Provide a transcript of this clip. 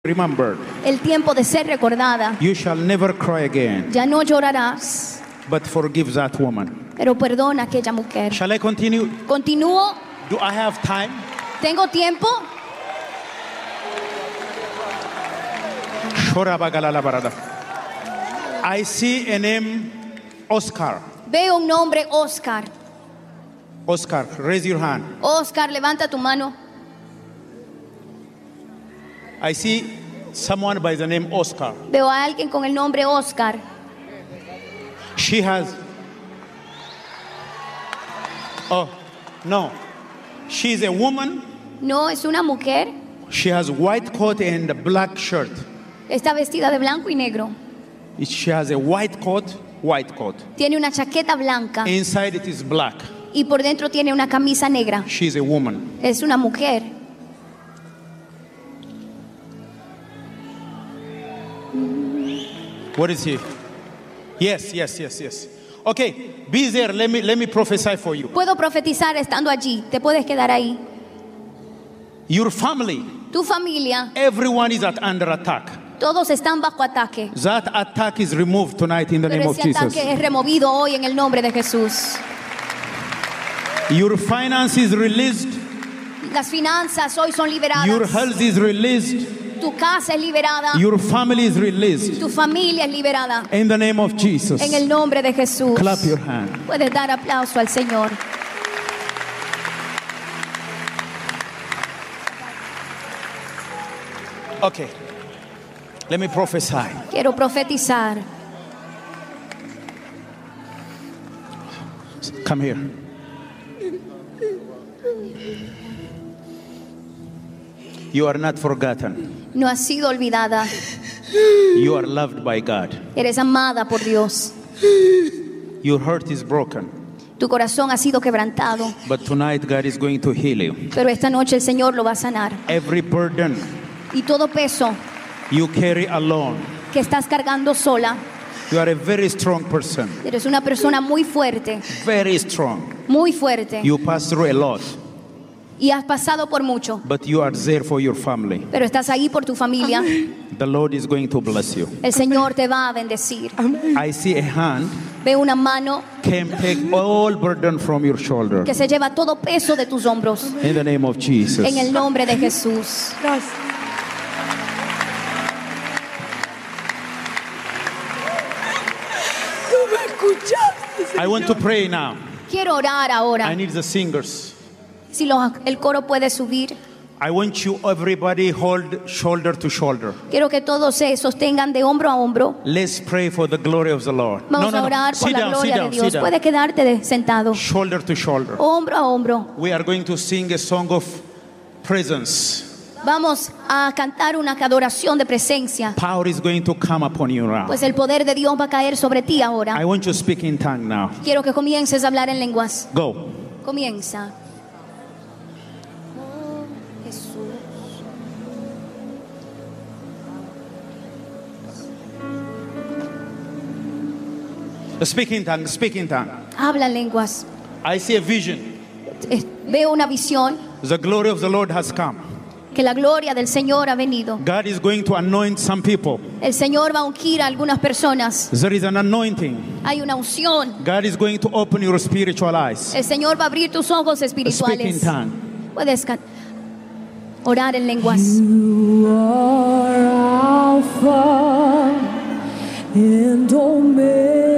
remembered. El tiempo de ser recordada. You shall never cry again. Ya no llorarás. But forgive that woman. Pero perdona a aquella mujer. Shall I continue? Continúo. Do I have time? ¿Tengo tiempo? I see a name, Oscar. Veo un nombre, Oscar. Oscar, raise your hand. Oscar, levanta tu mano. I see someone by the name Oscar. Veo a alguien con el nombre Oscar. She has... Oh, no. She's a woman. No, es una mujer. She has white coat and a black shirt. Está vestida de blanco y negro. She has a white coat. Tiene una chaqueta blanca. Inside it is black. Y por dentro tiene una camisa negra. She's a woman. Es una mujer. What is he? Yes. Okay, be there. Let me prophesy for you. Puedo profetizar estando allí. Te puedes quedar ahí. Your family. Tu familia. Everyone is under attack. Todos están bajo ataque. That attack is removed tonight in the name of Jesus. Pero ese ataque es removido hoy en el nombre de Jesús. Your finance is released. Las finanzas hoy son liberadas. Your health is released. Tu casa es liberada. Your family is released. Tu familia es liberada. In the name of Jesus. En el nombre de Jesús. Clap your hand. Puedes dar aplauso al Señor. Okay. Let me prophesy. Quiero profetizar. Come here. You are not forgotten. No has sido olvidada. You are loved by God. Eres amada por Dios. Your heart is broken. Tu corazón ha sido quebrantado. But tonight God is going to heal you. Pero esta noche el Señor lo va a sanar. Every burden y todo peso you carry alone. Que estás cargando sola. You are a very strong person. Eres una persona muy fuerte. Very strong. Muy fuerte. You pass through a lot. Y has pasado por mucho. But you are there for your family. Pero estás ahí por tu familia. The Lord is going to bless you. El Señor te va a bendecir. I see a hand. Veo una mano can take all burden from your shoulder. Que se lleva todo peso de tus hombros. In the name of Jesus. En el nombre de Jesús. Gracias. I want to pray now. Quiero orar ahora. I need the singers. Si el coro puede subir. I want you everybody hold shoulder to shoulder. Quiero que todos se sostengan de hombro a hombro. Let's pray for the glory of the Lord. Vamos a orar por la gloria de Dios. Puede quedarte sentado. Shoulder to shoulder. Hombro a hombro. We are going to sing a song of presence. Vamos a cantar una adoración de presencia. Power is going to come upon you now. Pues el poder de Dios va a caer sobre ti ahora. I want you to speak in tongue now. Quiero que comiences a hablar en lenguas. Go. Comienza. Speak in tongue. Habla en lenguas. I see a vision. Veo una visión. The glory of the Lord has come. Que la gloria del Señor ha venido. God is going to anoint some people. El Señor va a ungir a algunas personas. There is an anointing. Hay una unción. God is going to open your spiritual eyes. El Señor va a abrir tus ojos espirituales. Speak in tongue. Puedes orar en lenguas. You are Alpha and Omega.